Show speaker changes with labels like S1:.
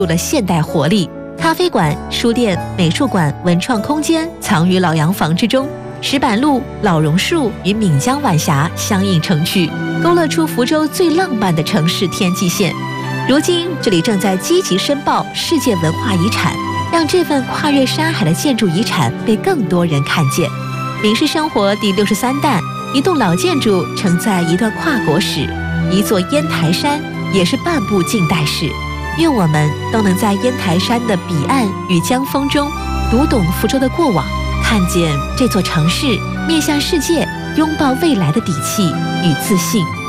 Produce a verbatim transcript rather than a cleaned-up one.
S1: 入了现代活力。咖啡馆、书店、美术馆、文创空间藏于老洋房之中，石板路、老榕树与闽江晚霞相映成趣，勾勒出福州最浪漫的城市天际线。如今，这里正在积极申报世界文化遗产，让这份跨越山海的建筑遗产被更多人看见。民视生活第六十三弹，一栋老建筑承载一段跨国史，一座烟台山也是半部近代史。愿我们都能在烟台山的彼岸与江风中，读懂福州的过往，看见这座城市面向世界拥抱未来的底气与自信。